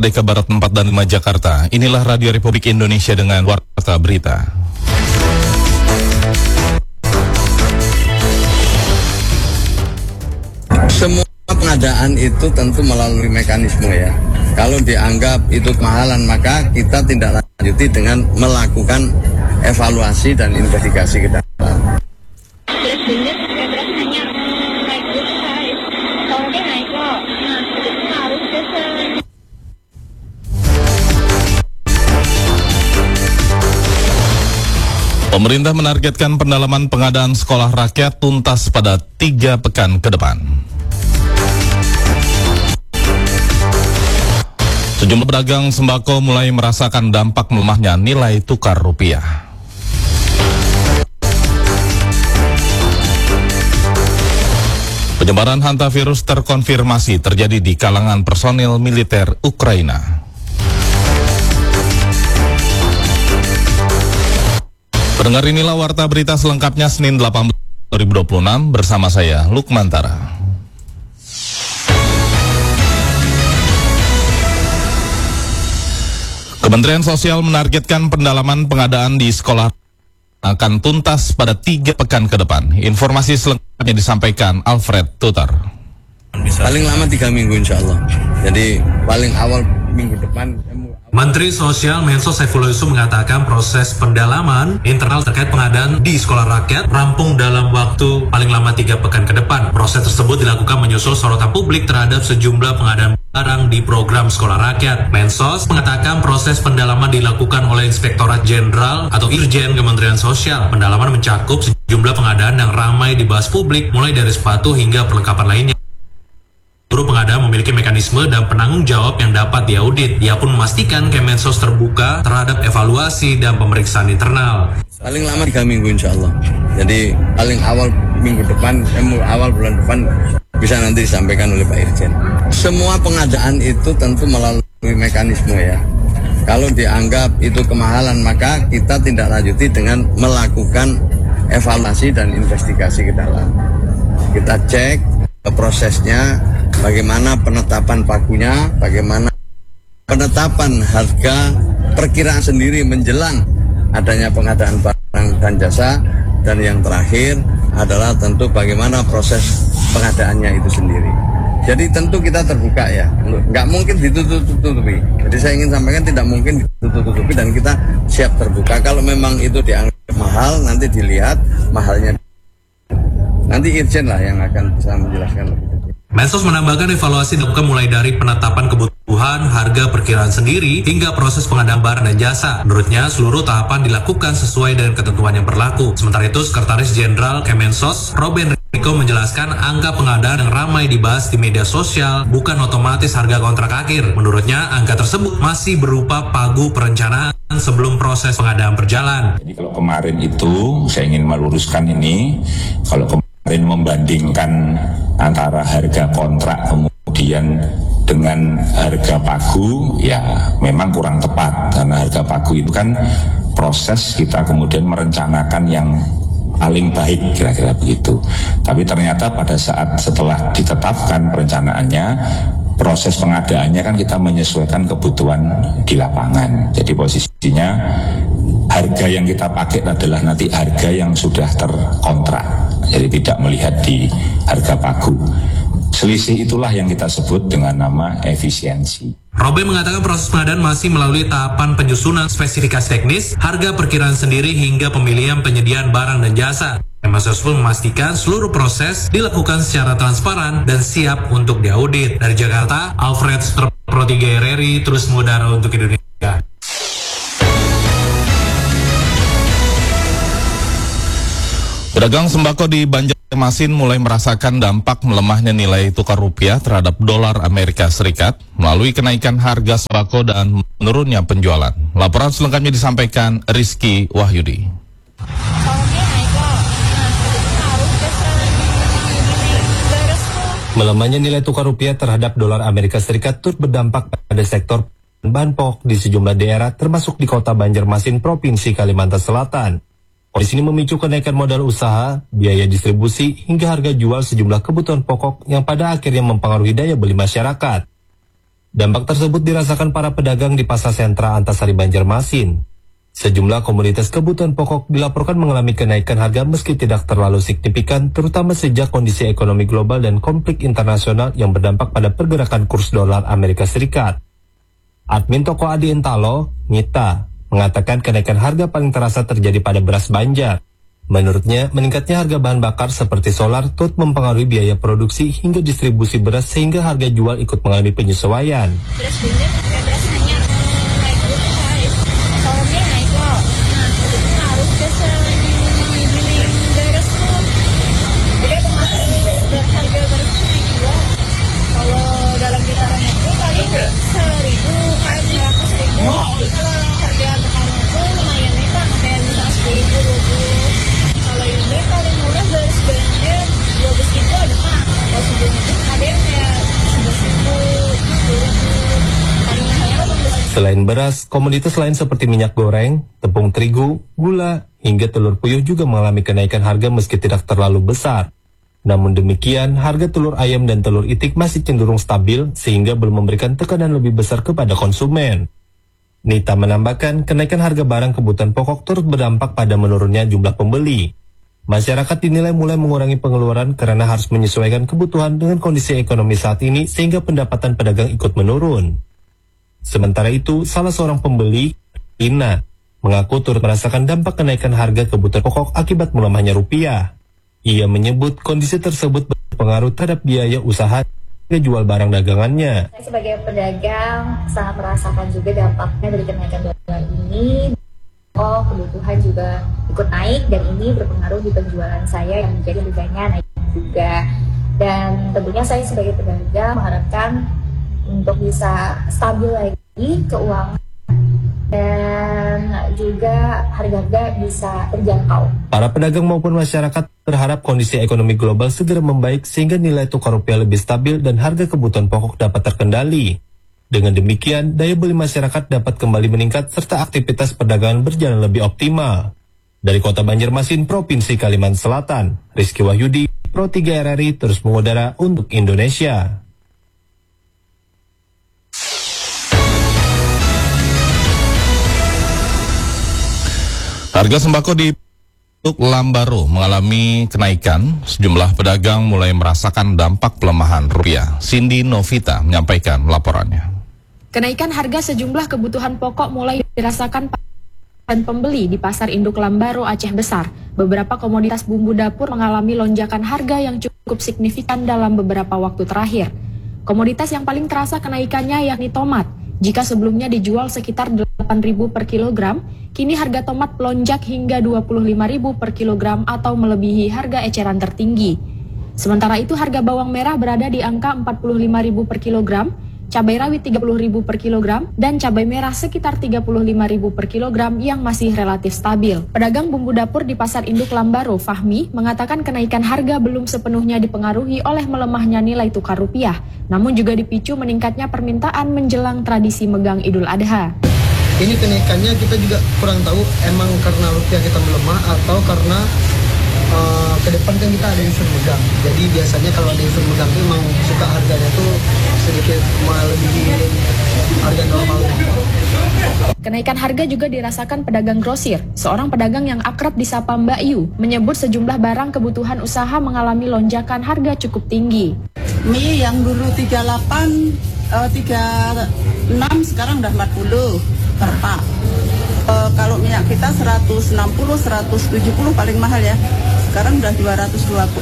Merdeka Barat 4 dan 5 Jakarta. Inilah Radio Republik Indonesia dengan Warta Berita. Semua pengadaan itu tentu melalui mekanisme ya. Kalau dianggap itu kemahalan, maka kita tindak lanjuti dengan melakukan evaluasi dan investigasi ke dalam. Pemerintah menargetkan pendalaman pengadaan sekolah rakyat tuntas pada 3 pekan ke depan. Sejumlah pedagang sembako mulai merasakan dampak melemahnya nilai tukar rupiah. Penyebaran hantavirus terkonfirmasi terjadi di kalangan personil militer Ukraina. Pendengar, inilah Warta Berita selengkapnya Senin 18 2026 bersama saya Lukman Tara. Kementerian Sosial menargetkan pendalaman pengadaan di sekolah akan tuntas pada 3 pekan ke depan. Informasi selengkapnya disampaikan Alfred Tutar. Paling lama 3 minggu insya Allah. Jadi paling awal minggu depan. Menteri Sosial Mensos Saifullah Yusuf mengatakan proses pendalaman internal terkait pengadaan di sekolah rakyat rampung dalam waktu paling lama 3 pekan ke depan. Proses tersebut dilakukan menyusul sorotan publik terhadap sejumlah pengadaan barang di program sekolah rakyat. Mensos mengatakan proses pendalaman dilakukan oleh Inspektorat Jenderal atau Irjen Kementerian Sosial. Pendalaman mencakup sejumlah pengadaan yang ramai dibahas publik, mulai dari sepatu hingga perlengkapan lainnya. Seluruh pengadaan memiliki mekanisme dan penanggung jawab yang dapat diaudit. Ia pun memastikan Kemensos terbuka terhadap evaluasi dan pemeriksaan internal. Paling lama 3 minggu insya Allah. Jadi paling awal minggu depan, awal bulan depan bisa nanti disampaikan oleh Pak Irjen. Semua pengadaan itu tentu melalui mekanisme ya. Kalau dianggap itu kemahalan, maka kita tindak lanjuti dengan melakukan evaluasi dan investigasi ke dalam. Kita cek prosesnya, bagaimana penetapan pagunya, bagaimana penetapan harga perkiraan sendiri menjelang adanya pengadaan barang dan jasa, dan yang terakhir adalah tentu bagaimana proses pengadaannya itu sendiri. Jadi tentu kita terbuka ya, nggak mungkin ditutup-tutupi. Jadi saya ingin sampaikan tidak mungkin ditutup-tutupi dan kita siap terbuka. Kalau memang itu dianggap mahal, nanti dilihat mahalnya. Nanti Irjen lah yang akan bisa menjelaskan lebih detail. Mensos menambahkan evaluasi dilakukan mulai dari penetapan kebutuhan, harga perkiraan sendiri, hingga proses pengadaan barang dan jasa. Menurutnya, seluruh tahapan dilakukan sesuai dengan ketentuan yang berlaku. Sementara itu, Sekretaris Jenderal Kemensos, Robin Rico menjelaskan angka pengadaan yang ramai dibahas di media sosial bukan otomatis harga kontrak akhir. Menurutnya, angka tersebut masih berupa pagu perencanaan sebelum proses pengadaan berjalan. Jadi kalau kemarin itu, saya ingin meluruskan ini, kalau kemarin membandingkan antara harga kontrak kemudian dengan harga pagu, ya memang kurang tepat, karena harga pagu itu kan proses kita kemudian merencanakan yang paling baik, kira-kira begitu. Tapi ternyata pada saat setelah ditetapkan perencanaannya, proses pengadaannya kan kita menyesuaikan kebutuhan di lapangan. Jadi posisinya harga yang kita pakai adalah nanti harga yang sudah terkontrak, jadi tidak melihat di harga pagu. Selisih itulah yang kita sebut dengan nama efisiensi. Robin mengatakan proses pengadaan masih melalui tahapan penyusunan spesifikasi teknis, harga perkiraan sendiri hingga pemilihan penyediaan barang dan jasa. Kemensos pun memastikan seluruh proses dilakukan secara transparan dan siap untuk diaudit. Dari Jakarta, Alfred Pro 3 RRI terus mengudara untuk Indonesia. Pedagang sembako di Banjarmasin mulai merasakan dampak melemahnya nilai tukar rupiah terhadap dolar Amerika Serikat melalui kenaikan harga sembako dan menurunnya penjualan. Laporan selengkapnya disampaikan Rizky Wahyudi. Melemahnya nilai tukar rupiah terhadap dolar Amerika Serikat turut berdampak pada sektor bahan pokok di sejumlah daerah termasuk di kota Banjarmasin, Provinsi Kalimantan Selatan. Kondisi ini memicu kenaikan modal usaha, biaya distribusi, hingga harga jual sejumlah kebutuhan pokok yang pada akhirnya mempengaruhi daya beli masyarakat. Dampak tersebut dirasakan para pedagang di Pasar Sentra Antasari Banjarmasin. Sejumlah komoditas kebutuhan pokok dilaporkan mengalami kenaikan harga meski tidak terlalu signifikan, terutama sejak kondisi ekonomi global dan konflik internasional yang berdampak pada pergerakan kurs dolar Amerika Serikat. Admin toko Adi Entalo, Nita, mengatakan kenaikan harga paling terasa terjadi pada beras Banjar. Menurutnya, meningkatnya harga bahan bakar seperti solar turut mempengaruhi biaya produksi hingga distribusi beras sehingga harga jual ikut mengalami penyesuaian. Beras Banjar beras hanya naik guys. Soalnya naik loh. Nah, itu harus biasa beli beras tuh. Jadi harga beras naik juga. Kalau dalam kisaran itu paling 1.000 kan 100.000. Kalau harga sekarang itu lumayan naik kan, kayak misalnya 10.000, 20. Kalau ini paling murah beras Banjar 12.000 ada kan. Kalau sebelumnya itu ada yang kayak 11.000, 10.000. Selain beras, komoditas lain seperti minyak goreng, tepung terigu, gula, hingga telur puyuh juga mengalami kenaikan harga meski tidak terlalu besar. Namun demikian, harga telur ayam dan telur itik masih cenderung stabil sehingga belum memberikan tekanan lebih besar kepada konsumen. Nita menambahkan, kenaikan harga barang kebutuhan pokok turut berdampak pada menurunnya jumlah pembeli. Masyarakat dinilai mulai mengurangi pengeluaran karena harus menyesuaikan kebutuhan dengan kondisi ekonomi saat ini sehingga pendapatan pedagang ikut menurun. Sementara itu, salah seorang pembeli, Ina, mengaku turut merasakan dampak kenaikan harga kebutuhan pokok akibat melemahnya rupiah. Ia menyebut kondisi tersebut berpengaruh terhadap biaya usaha dan jual barang dagangannya. Saya sebagai pedagang sangat merasakan juga dampaknya dari kenaikan dolar ini. Kebutuhan juga ikut naik dan ini berpengaruh di penjualan saya yang menjadi harganya naik juga. Dan tentunya saya sebagai pedagang mengharapkan untuk bisa stabil lagi keuangan dan juga harga-harga bisa terjangkau. Para pedagang maupun masyarakat berharap kondisi ekonomi global segera membaik sehingga nilai tukar rupiah lebih stabil dan harga kebutuhan pokok dapat terkendali. Dengan demikian, daya beli masyarakat dapat kembali meningkat serta aktivitas perdagangan berjalan lebih optimal. Dari Kota Banjarmasin, Provinsi Kalimantan Selatan, Rizky Wahyudi, Pro 3 RRI terus mengudara untuk Indonesia. Harga sembako di Lambaro mengalami kenaikan. Sejumlah pedagang mulai merasakan dampak pelemahan rupiah. Cindy Novita menyampaikan laporannya. Kenaikan harga sejumlah kebutuhan pokok mulai dirasakan dan pembeli di Pasar Induk Lambaro, Aceh Besar. Beberapa komoditas bumbu dapur mengalami lonjakan harga yang cukup signifikan dalam beberapa waktu terakhir. Komoditas yang paling terasa kenaikannya yakni tomat. Jika sebelumnya dijual sekitar 8.000 per kilogram, kini harga tomat melonjak hingga 25.000 per kilogram atau melebihi harga eceran tertinggi. Sementara itu harga bawang merah berada di angka 45.000 per kilogram, cabai rawit 30.000 per kilogram, dan cabai merah sekitar 35.000 per kilogram yang masih relatif stabil. Pedagang bumbu dapur di Pasar Induk Lambaro, Fahmi, mengatakan kenaikan harga belum sepenuhnya dipengaruhi oleh melemahnya nilai tukar rupiah, namun juga dipicu meningkatnya permintaan menjelang tradisi megang Idul Adha. Ini kenaikannya kita juga kurang tahu emang karena rupiah kita melemah atau karena ke depan kan kita ada event megang. Jadi biasanya kalau ada event megang itu memang suka harganya tuh sedikit melebihi harga normal. Kenaikan harga juga dirasakan pedagang grosir. Seorang pedagang yang akrab disapa Mbak Yu menyebut sejumlah barang kebutuhan usaha mengalami lonjakan harga cukup tinggi. Mie yang dulu 38, 36 sekarang udah 40 per pak. Kalau minyak kita 160, 170 paling mahal ya. Sekarang udah 210.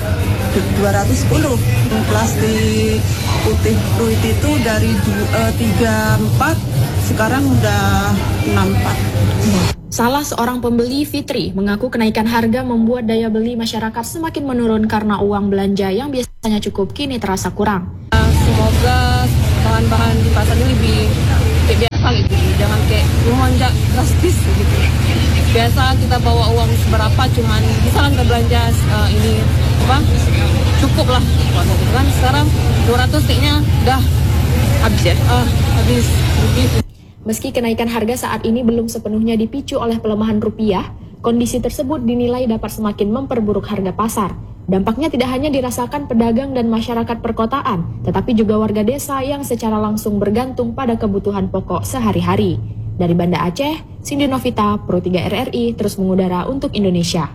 Plastik putih fruit itu dari 34 sekarang udah 64. Salah seorang pembeli, Fitri, mengaku kenaikan harga membuat daya beli masyarakat semakin menurun karena uang belanja yang biasanya cukup kini terasa kurang. Semoga bahan-bahan di pasar ini lebih kayak biasa gitu, jangan kayak melonjak drastis gitu. Biasa kita bawa uang seberapa, cuman bisa kan kita belanja ini apa cukup lah kan. Sekarang 200 tiknya udah habis ya, habis begitu. Meski kenaikan harga saat ini belum sepenuhnya dipicu oleh pelemahan rupiah, kondisi tersebut dinilai dapat semakin memperburuk harga pasar. Dampaknya tidak hanya dirasakan pedagang dan masyarakat perkotaan, tetapi juga warga desa yang secara langsung bergantung pada kebutuhan pokok sehari-hari. Dari Banda Aceh, Cindy Novita, Pro 3 RRI, terus mengudara untuk Indonesia.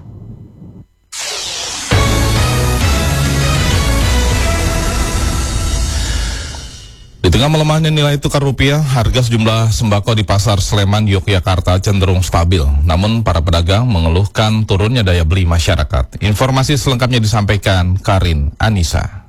Di tengah melemahnya nilai tukar rupiah, harga sejumlah sembako di Pasar Sleman, Yogyakarta cenderung stabil. Namun para pedagang mengeluhkan turunnya daya beli masyarakat. Informasi selengkapnya disampaikan Karin Anissa.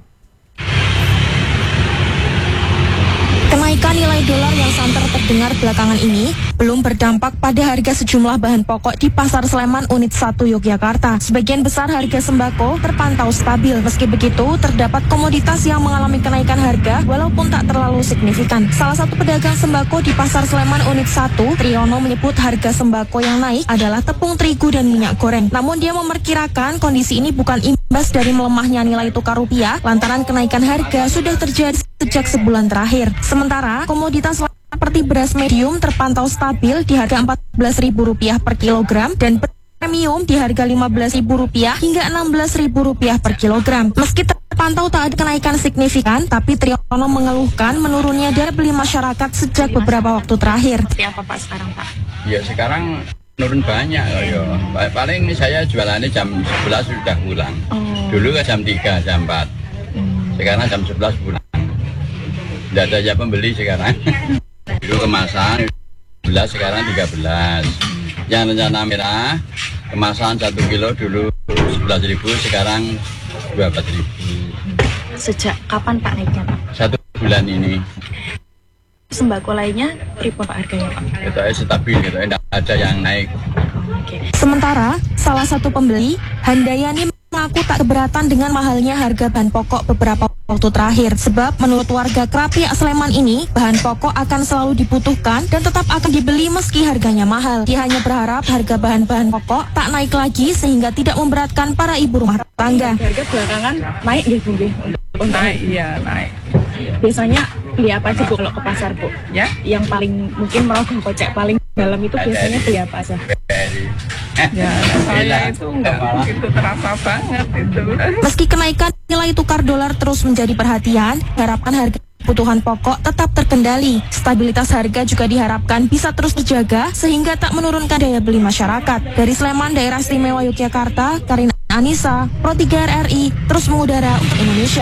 Kenaikan nilai dolar yang santer terdengar belakangan ini belum berdampak pada harga sejumlah bahan pokok di Pasar Sleman Unit 1 Yogyakarta. Sebagian besar harga sembako terpantau stabil. Meski begitu, terdapat komoditas yang mengalami kenaikan harga walaupun tak terlalu signifikan. Salah satu pedagang sembako di Pasar Sleman Unit 1, Triyono, menyebut harga sembako yang naik adalah tepung terigu dan minyak goreng. Namun dia memperkirakan kondisi ini bukan imbas dari melemahnya nilai tukar rupiah lantaran kenaikan harga sudah terjadi sejak sebulan terakhir. Sementara komoditas seperti beras medium terpantau stabil di harga Rp14.000 per kilogram dan premium di harga Rp15.000 hingga Rp16.000 per kilogram. Meski terpantau tak ada kenaikan signifikan, tapi Triyono mengeluhkan menurunnya daya beli masyarakat sejak beberapa waktu terakhir. Seperti apa Pak sekarang, Pak? Ya sekarang menurun banyak ya. Paling saya jualannya jam 11 sudah pulang. Dulu kan jam 3, jam 4. Sekarang jam 11 pulang. Tidak ada aja pembeli sekarang. Dulu kemasan 11, sekarang 13. Yang rencana merah kemasan 1 kilo dulu 11.000, sekarang 24.000. Sejak kapan Pak naiknya, Pak? 1 bulan ini. Sembako lainnya berapa Pak harganya, Pak? Itu stabil gitu, tidak ada yang naik. Sementara salah satu pembeli, Handayani, mengaku tak keberatan dengan mahalnya harga bahan pokok beberapa waktu terakhir. Sebab menurut warga Krapiak Sleman ini, bahan pokok akan selalu dibutuhkan dan tetap akan dibeli meski harganya mahal. Dia hanya berharap harga bahan-bahan pokok tak naik lagi sehingga tidak memberatkan para ibu rumah tangga. Harga belakangan naik ya, Bu? Naik, iya naik. Biasanya beli apa aja, Bu, kalau ke pasar, Bu? Ya? Yang paling mungkin merogoh kocek paling dalam itu biasanya beli apa aja? Ya, saya itu enggak begitu terasa banget itu. Meski kenaikan nilai tukar dolar terus menjadi perhatian, diharapkan harga kebutuhan pokok tetap terkendali. Stabilitas harga juga diharapkan bisa terus terjaga sehingga tak menurunkan daya beli masyarakat. Dari Sleman, Daerah Istimewa Yogyakarta, Karin Anissa, Pro 3 RRI, terus mengudara untuk Indonesia.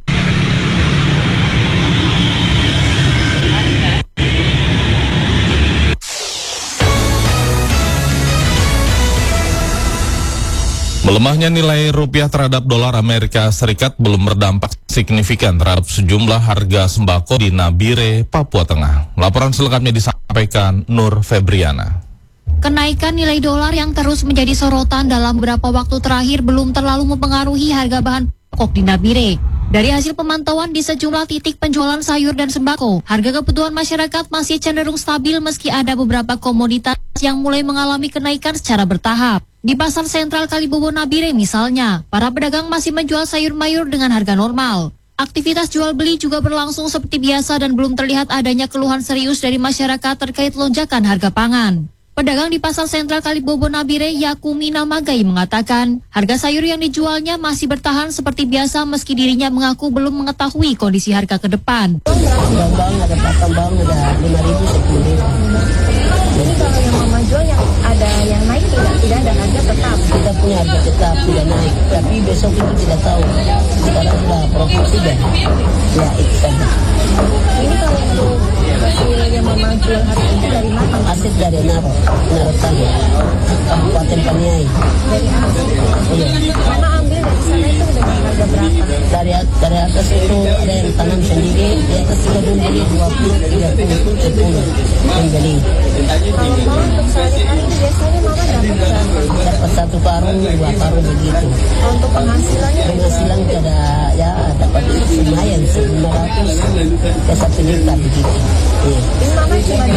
Melemahnya nilai rupiah terhadap dolar Amerika Serikat belum berdampak signifikan terhadap sejumlah harga sembako di Nabire, Papua Tengah. Laporan selengkapnya disampaikan Nur Febriana. Kenaikan nilai dolar yang terus menjadi sorotan dalam beberapa waktu terakhir belum terlalu mempengaruhi harga bahan pokok di Nabire. Dari hasil pemantauan di sejumlah titik penjualan sayur dan sembako, harga kebutuhan masyarakat masih cenderung stabil meski ada beberapa komoditas yang mulai mengalami kenaikan secara bertahap. Di Pasar Sentral Kalibobo Nabire misalnya, para pedagang masih menjual sayur mayur dengan harga normal. Aktivitas jual beli juga berlangsung seperti biasa dan belum terlihat adanya keluhan serius dari masyarakat terkait lonjakan harga pangan. Pedagang di Pasar Sentral Kalibobo Nabire, Yakumi Namagai, mengatakan harga sayur yang dijualnya masih bertahan seperti biasa meski dirinya mengaku belum mengetahui kondisi harga ke depan. Bang, ada patang bang, ada 5.000, 10.000. Jadi kalau yang mama jual yang ada yang naik tidak ada harga tetap. Kita punya harga tetap tidak naik, tapi besok itu tidak tahu. Sekarang sudah produksi dah. Ya itu saja. Ini kalau untuk hasil yang mama jual hari ini dari mana? Hasil dari Narotan, Kabupaten Paniai. Dari atas. Iya. Mama ambil dari sana itu dengan harga berapa? Dari atas itu ada yang tanam sendiri, di atas juga membeli 20, 30, 10 membeli. Kalau mau untuk sehari-hari biasanya mama dapat berapa? Dapat 1 karung, 2 karung begitu. Untuk penghasilannya? Penghasilan ada ya dapat lumayan 900 ke 1 juta begitu. Iya. Ini mama cuma